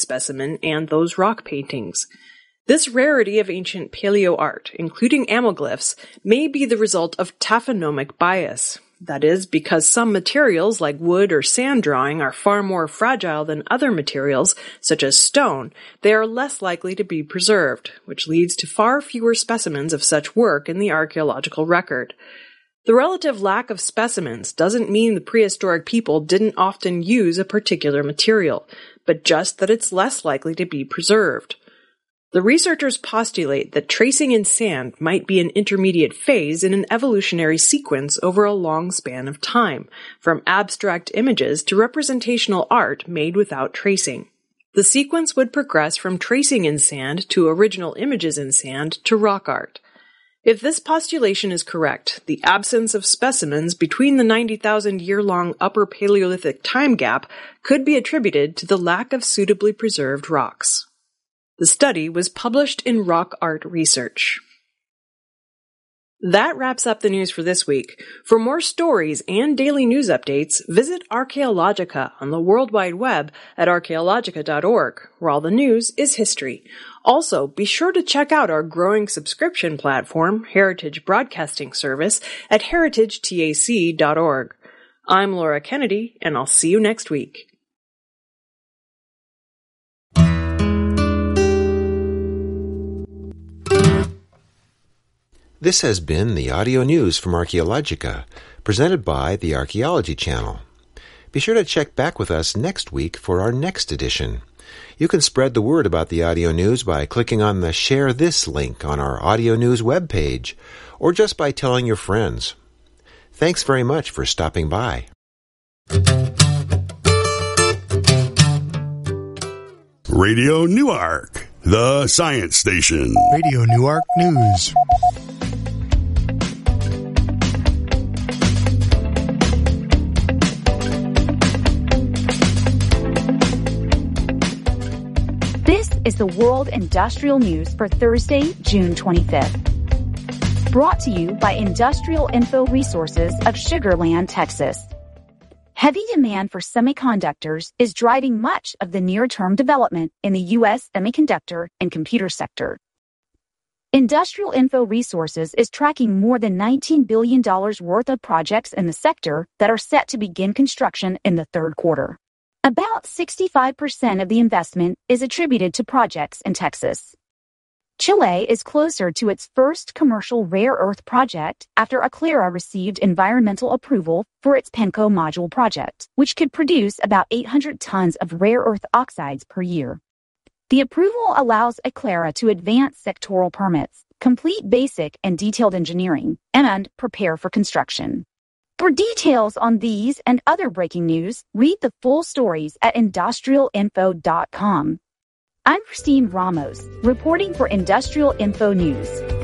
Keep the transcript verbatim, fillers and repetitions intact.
specimen and those rock paintings. This rarity of ancient paleo art, including amoglyphs, may be the result of taphonomic bias. That is, because some materials like wood or sand drawing are far more fragile than other materials, such as stone, they are less likely to be preserved, which leads to far fewer specimens of such work in the archaeological record. The relative lack of specimens doesn't mean the prehistoric people didn't often use a particular material, but just that it's less likely to be preserved. The researchers postulate that tracing in sand might be an intermediate phase in an evolutionary sequence over a long span of time, from abstract images to representational art made without tracing. The sequence would progress from tracing in sand to original images in sand to rock art. If this postulation is correct, the absence of specimens between the ninety thousand year long Upper Paleolithic time gap could be attributed to the lack of suitably preserved rocks. The study was published in Rock Art Research. That wraps up the news for this week. For more stories and daily news updates, visit Archaeologica on the World Wide Web at archaeologica dot org, where all the news is history. Also, be sure to check out our growing subscription platform, Heritage Broadcasting Service, at heritage tac dot org. I'm Laura Kennedy, and I'll see you next week. This has been the audio news from Archaeologica, presented by the Archaeology Channel. Be sure to check back with us next week for our next edition. You can spread the word about the audio news by clicking on the Share This link on our audio news webpage, or just by telling your friends. Thanks very much for stopping by. Radio Newark, the science station. Radio Newark News. This is the World Industrial News for Thursday, June twenty-fifth. Brought to you by Industrial Info Resources of Sugar Land, Texas. Heavy demand for semiconductors is driving much of the near-term development in the U S semiconductor and computer sector. Industrial Info Resources is tracking more than nineteen billion dollars worth of projects in the sector that are set to begin construction in the third quarter. About sixty-five percent of the investment is attributed to projects in Texas. Chile is closer to its first commercial rare earth project after Aclara received environmental approval for its Penco module project, which could produce about eight hundred tons of rare earth oxides per year. The approval allows Aclara to advance sectoral permits, complete basic and detailed engineering, and prepare for construction. For details on these and other breaking news, read the full stories at industrial info dot com. I'm Christine Ramos, reporting for Industrial Info News.